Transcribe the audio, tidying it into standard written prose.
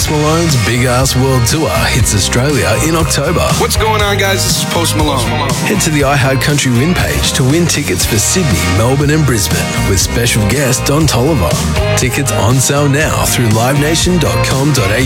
Post Malone's Big Ass World Tour hits Australia in October. What's going on, guys? This is Post Malone. Head to the iHeart Country Win page to win tickets for Sydney, Melbourne and Brisbane with special guest Don Toliver. Tickets on sale now through livenation.com.au.